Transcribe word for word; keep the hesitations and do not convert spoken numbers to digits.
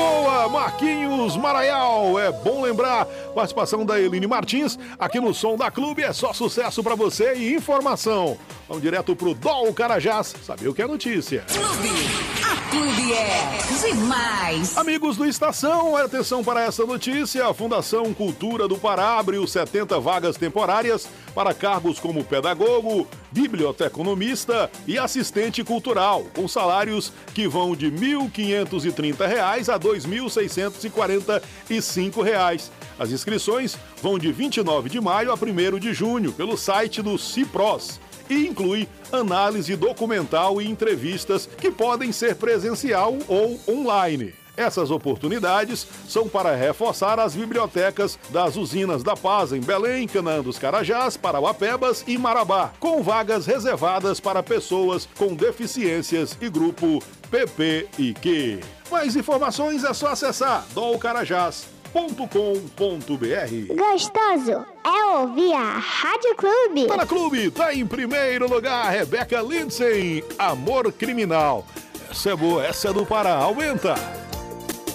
boa, Marquinhos Maraial. É bom lembrar, participação da Eline Martins, aqui no Som da Clube é só sucesso pra você e informação. Vamos direto pro Dol Carajás, saber o que é notícia. Clube, a Clube é demais. Amigos do Estação, atenção para essa notícia. A Fundação Cultura do Pará abriu setenta vagas temporárias para cargos como pedagogo, biblioteconomista e assistente cultural, com salários que vão de mil quinhentos e trinta reais a dois mil seiscentos e quarenta e cinco reais. As inscrições vão de vinte e nove de maio a primeiro de junho pelo site do Cipros e inclui análise documental e entrevistas que podem ser presencial ou online. Essas oportunidades são para reforçar as bibliotecas das usinas da Paz em Belém, Canaã dos Carajás, Parauapebas e Marabá, com vagas reservadas para pessoas com deficiências e grupo P P I Q. Mais informações é só acessar dol carajás ponto com ponto br. Gostoso é ouvir a Rádio Clube. Tá na Clube, tá em primeiro lugar, Rebeca Lindsay, Amor Criminal. Essa é boa, essa é do Pará, aumenta.